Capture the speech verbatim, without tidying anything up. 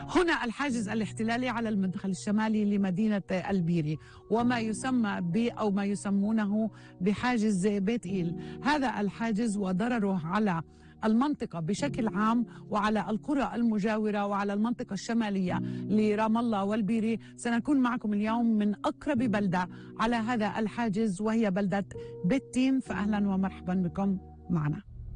هنا الحاجز الاحتلالي على المدخل الشمالي لمدينة البيري، وما يسمى ب أو ما يسمونه بحاجز بيت إيل. هذا الحاجز وضرره على المنطقة بشكل عام وعلى القرى المجاورة وعلى المنطقة الشمالية لرام الله والبيري. سنكون معكم اليوم من أقرب بلدة على هذا الحاجز وهي بلدة بيت تيم، فأهلا ومرحبا بكم معنا.